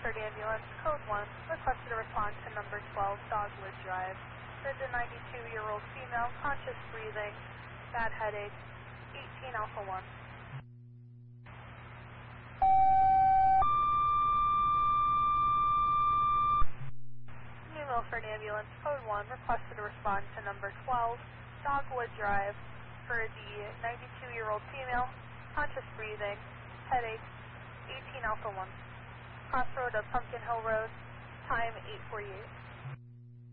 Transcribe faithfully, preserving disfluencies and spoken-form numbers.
Milford Ambulance, code one, requested to respond to number twelve, Dogwood Drive. There's a ninety-two-year-old female, conscious breathing, bad headache, eighteen Alpha one. New Milford Ambulance, code one, requested to respond to number twelve, Dogwood Drive, for the ninety-two-year-old female, conscious breathing, headache, eighteen Alpha one. Crossroad of Pumpkin Hill Road, time eight forty-eight.